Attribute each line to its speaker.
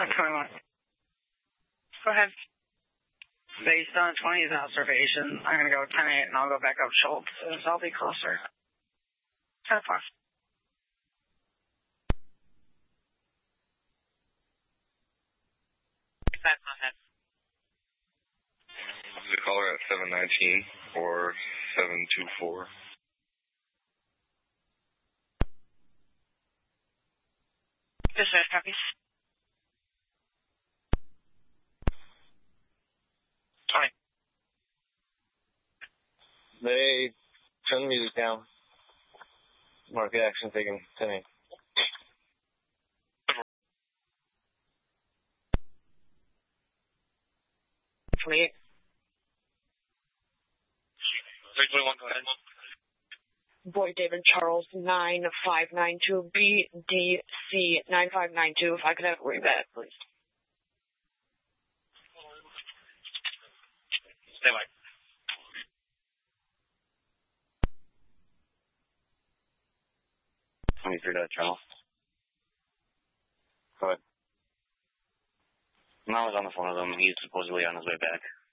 Speaker 1: 21. Go ahead. Based on 20's observation, I'm going to go 10-8 and I'll go back up Schultz, so I'll be closer. 10 o'clock.
Speaker 2: Go ahead.
Speaker 3: The caller at 719 or 724.
Speaker 2: Dispatch copies. Tony.
Speaker 4: They turn the music down. Market action taken 10-8.
Speaker 2: Twenty-eight. 321, go ahead.
Speaker 5: Boyd David Charles 9592 BDC 9592. If I could have a rebat, please.
Speaker 2: Stay by.
Speaker 4: Charles. Go ahead.
Speaker 6: I was on the phone with him. He's supposedly on his way back.